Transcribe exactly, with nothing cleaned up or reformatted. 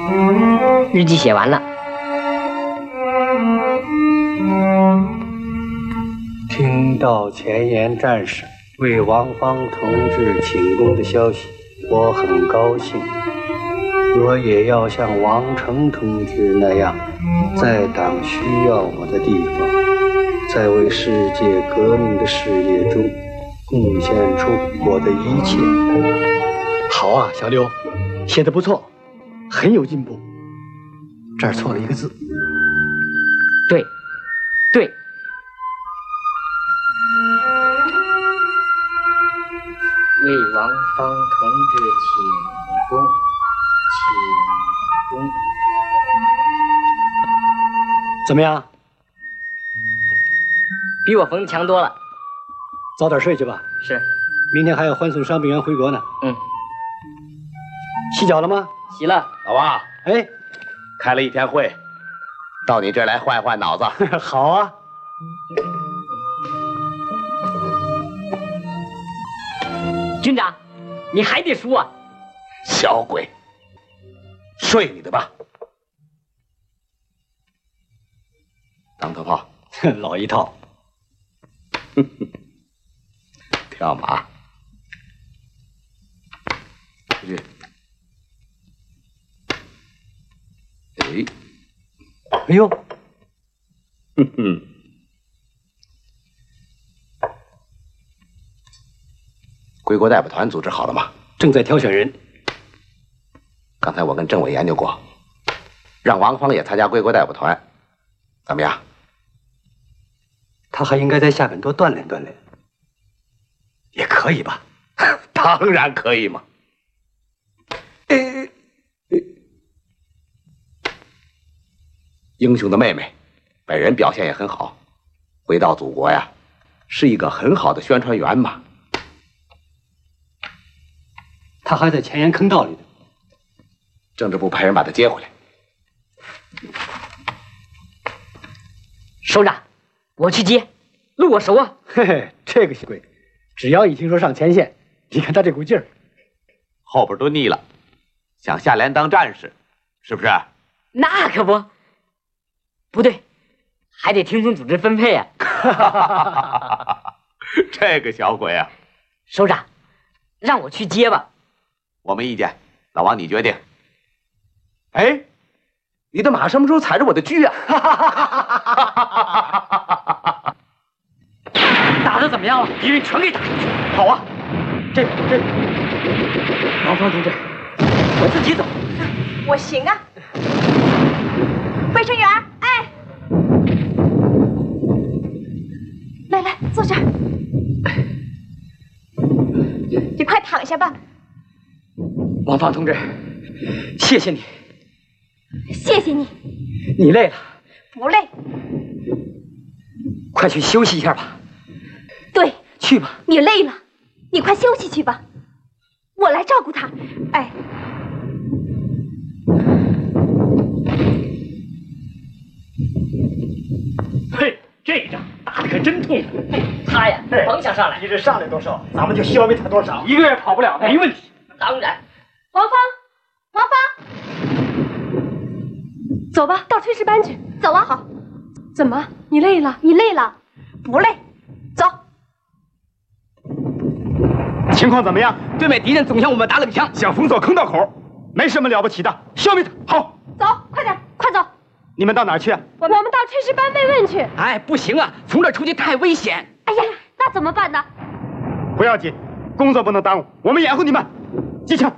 日记写完了。 听到前沿战士为王芳同志请功的消息，我很高兴。我也要像王成同志那样，在党需要我的地方，在为世界革命的事业中贡献出我的一切。 好啊，小刘，写得不错，很有进步。这儿错了一个字。 对，对。为王芳同志请功，请功。 怎么样？ 比我缝的强多了。 早点睡去吧。 是。 明天还要欢送伤病员回国呢。 嗯。 洗脚了吗？ 洗了。 老王， 哎， 开了一天会，到你这儿来换换脑子。 好啊。 军长，你还得输啊！ 小鬼，睡你的吧。当头炮， 老一套。 跳马，出去。哎， 哎呦， 哼哼。归国代表团组织好了吗？ 正在挑选人。 刚才我跟政委研究过，让王芳也参加归国代表团，怎么样？ 他还应该在下面多锻炼锻炼。也可以吧？ 当然可以嘛。英雄的妹妹，本人表现也很好，回到祖国呀，是一个很好的宣传员嘛。 他还在前沿坑道里呢。 政治部派人把他接回来。 首长，我去接，路我熟啊。 嘿嘿，这个鬼，只要一听说上前线，你看他这股劲儿， 后边都腻了，想下连当战士，是不是？ 那可不，不对，还得听从组织分配啊。 这个小鬼啊！ 首长，让我去接吧。 我没意见，老王你决定。哎，你的马什么时候踩着我的车啊？ 打得怎么样了？敌人全给打出去。 好啊，这这，王芳同志，我自己走。 我行啊。卫生员，哎，来来，坐这儿。你快躺下吧。 王芳同志，谢谢你。 谢谢你。 你累了？ 不累。 快去休息一下吧。 对， 去吧。 你累了，你快休息去吧，我来照顾他。哎， 嘿，这一仗打得可真痛苦。 他呀，甭想上来， 一日上来多少，咱们就消灭他多少，一个月跑不了，没问题。 当然。 王芳，王芳，走吧，到炊事班去。走啊。好。怎么？你累了？你累了？不累。走。 情况怎么样？对面敌人总向我们打冷枪，想封锁坑道口，没什么了不起的，消灭他。好， 走，快点，快走。 你们到哪儿去啊？ 我们我们到炊事班慰问去。 哎，不行啊，从这儿出去太危险。 哎呀，那怎么办呢？ 不要紧，工作不能耽误，我们掩护你们。机枪。